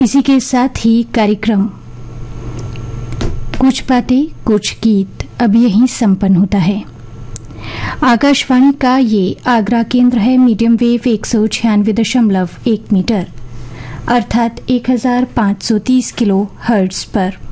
इसी के साथ ही कार्यक्रम कुछ बातें कुछ गीत अब यहीं संपन्न होता है। आकाशवाणी का ये आगरा केंद्र है। मीडियम वेव 196.1 मीटर अर्थात 1530 किलो हर्ट्ज पर